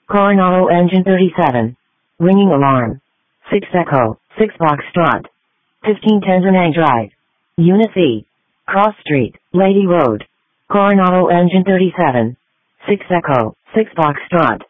Coronado engine 37. Ringing alarm. 6 Echo, 6 Foxtrot. 15 Tanzanang Drive. Unit C. Cross Street, Lady Road. Coronado engine 37. 6 Echo, 6 Foxtrot.